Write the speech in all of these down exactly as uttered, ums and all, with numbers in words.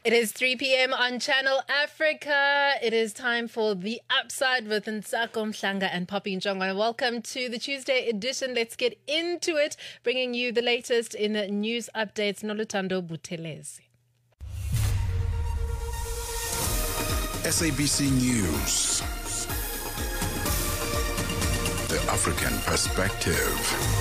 It is three p.m. on Channel Africa. It is time for The Upside with Nsako Mhlanga and Poppy Njongwana. Welcome to the Tuesday edition. Let's get into it, bringing you the latest in news updates. Nolutando Buthelezi. S A B C News. The African Perspective.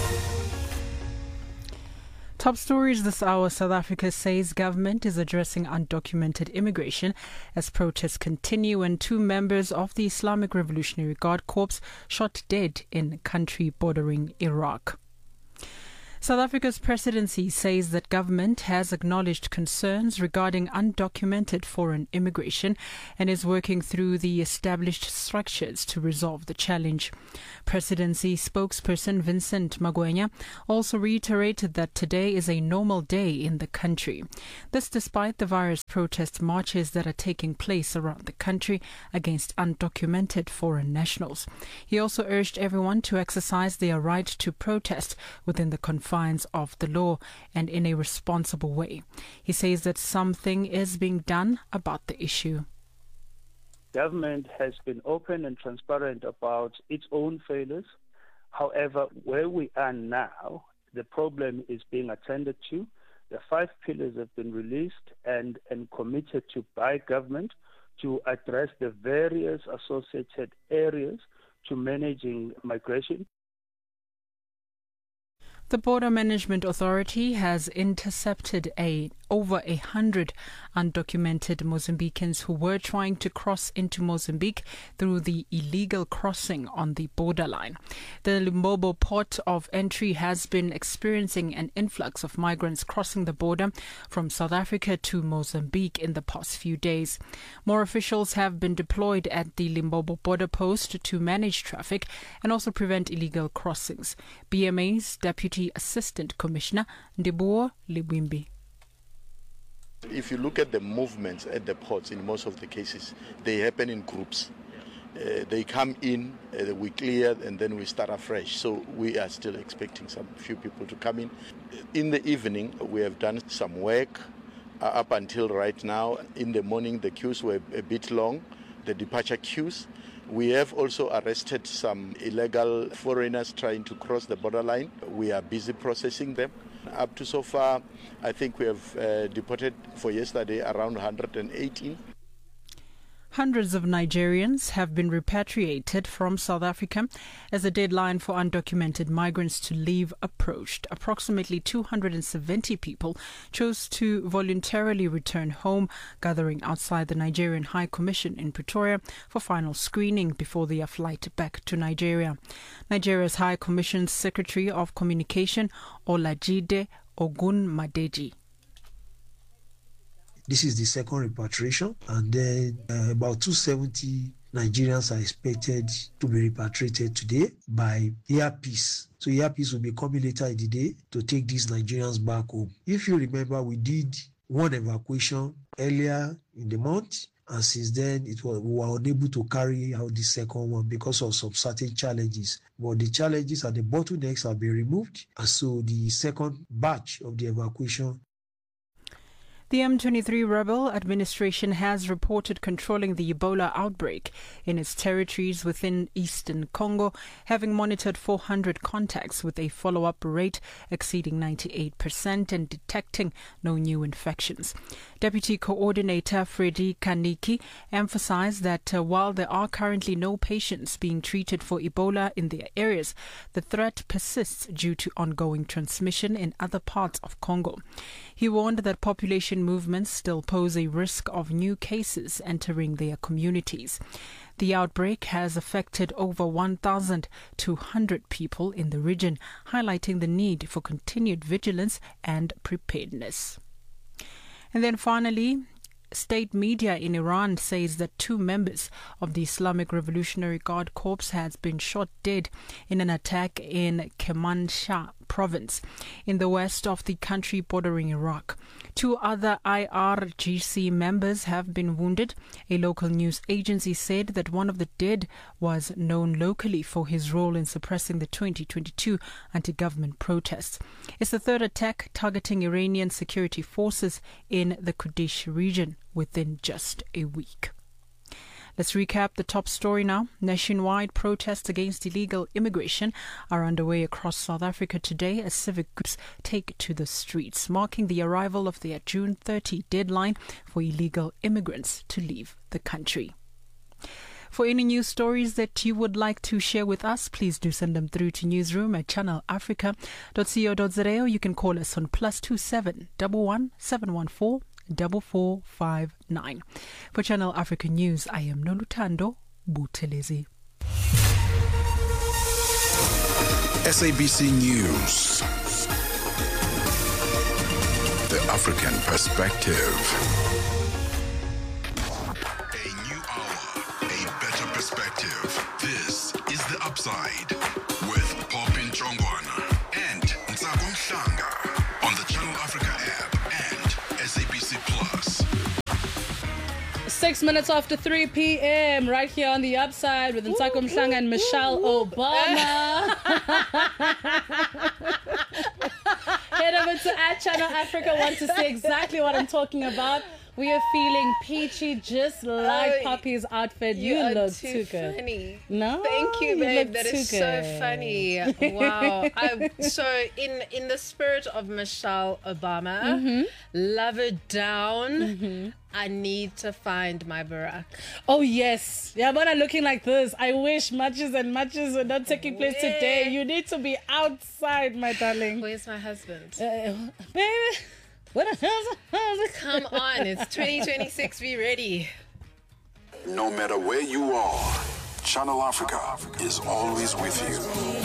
Top stories this hour. South Africa says government is addressing undocumented immigration as protests continue, and two members of the Islamic Revolutionary Guard Corps shot dead in country bordering Iraq. South Africa's presidency says that government has acknowledged concerns regarding undocumented foreign immigration and is working through the established structures to resolve the challenge. Presidency spokesperson Vincent Magwenya also reiterated that today is a normal day in the country. This despite the various protest marches that are taking place around the country against undocumented foreign nationals. He also urged everyone to exercise their right to protest within the confines of the law and in a responsible way. He says that something is being done about the issue. Government has been open and transparent about its own failures. However, where we are now, the problem is being attended to. The five pillars have been released and, and committed to by government to address the various associated areas to managing migration. The Border Management Authority has intercepted a over a hundred undocumented Mozambicans who were trying to cross into Mozambique through the illegal crossing on the borderline. The Limpopo port of entry has been experiencing an influx of migrants crossing the border from South Africa to Mozambique in the past few days. More officials have been deployed at the Limpopo border post to manage traffic and also prevent illegal crossings. B M A's Deputy Assistant Commissioner Ndibuo Libwimbi. If you look at the movements at the ports, in most of the cases, they happen in groups. Uh, they come in, uh, we clear, and then we start afresh. So we are still expecting some few people to come in. In the evening, we have done some work uh, up until right now. In the morning, the queues were a bit long, the departure queues. We have also arrested some illegal foreigners trying to cross the borderline. We are busy processing them. Up to so far, I think we have uh, deported for yesterday around one hundred eighteen. Hundreds of Nigerians have been repatriated from South Africa as the deadline for undocumented migrants to leave approached. Approximately two hundred seventy people chose to voluntarily return home, gathering outside the Nigerian High Commission in Pretoria for final screening before their flight back to Nigeria. Nigeria's High Commission's Secretary of Communication, Olajide Ogunmadeji. This is the second repatriation, and then uh, about two hundred seventy Nigerians are expected to be repatriated today by Airpeace. So Airpeace will be coming later in the day to take these Nigerians back home. If you remember, we did one evacuation earlier in the month, and since then it was, we were unable to carry out the second one because of some certain challenges. But the challenges and the bottlenecks have been removed, and so the second batch of the evacuation. The M twenty-three rebel administration has reported controlling the Ebola outbreak in its territories within eastern Congo, having monitored four hundred contacts with a follow-up rate exceeding ninety-eight percent and detecting no new infections. Deputy Coordinator Freddy Kaniki emphasized that uh, while there are currently no patients being treated for Ebola in their areas, the threat persists due to ongoing transmission in other parts of Congo. He warned that population movements still pose a risk of new cases entering their communities. The outbreak has affected over one thousand two hundred people in the region, highlighting the need for continued vigilance and preparedness. And then finally, state media in Iran says that two members of the Islamic Revolutionary Guard Corps has been shot dead in an attack in Kermanshah province in the west of the country bordering Iraq. Two other I R G C members have been wounded. A local news agency said that one of the dead was known locally for his role in suppressing the twenty twenty-two anti-government protests. It's the third attack targeting Iranian security forces in the Kurdish region within just a week. Let's recap the top story now. Nationwide protests against illegal immigration are underway across South Africa today as civic groups take to the streets, marking the arrival of the June thirtieth deadline for illegal immigrants to leave the country. For any news stories that you would like to share with us, please do send them through to newsroom at channel africa dot co dot za, or you can call us on plus two seven one one seven one four double four five nine. For Channel Africa News, I am Nolutando Buthelezi. S A B C News. The African Perspective. A new hour, a better perspective. This is The Upside with Poppy Njongwana and Ntsako Mhlanga on the Channel Africa app and S A B C Plus. Six minutes after three p.m. right here on The Upside with Ntsako Mhlanga and Michelle Obama. Head over to at Channel Africa want to see exactly what I'm talking about. We are feeling peachy, just like Oh, Poppy's outfit. You, You, are look too, too good. funny. No, Thank you, you babe. look That is too so good. funny. Wow. I, so, in in the spirit of Michelle Obama, Mm-hmm. love it down. I need to find my Barack. Oh, yes. Yeah, but I'm looking like this. I wish matches and matches were not taking place Where? today. You need to be outside, my darling. Where's my husband? Uh, baby, what the hell? Come on, it's twenty twenty-six. Be ready. No matter where you are, Channel Africa is always with you.